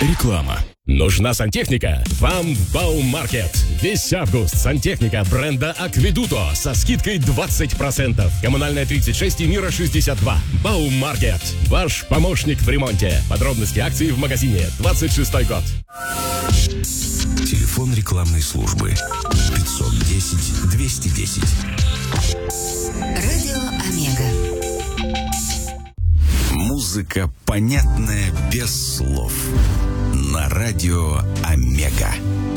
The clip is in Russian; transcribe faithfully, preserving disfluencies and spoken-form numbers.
Реклама. Нужна сантехника? Вам в Баумаркет. Весь август сантехника бренда Акведуто со скидкой двадцать процентов. Коммунальная тридцать шесть и Мира шестьдесят два. Баумаркет. Ваш помощник в ремонте. Подробности акции в магазине. двадцать шестой год. Телефон рекламной службы пятьсот десять двести десять. Радио Омега. Музыка, понятная без слов. На радио Омега.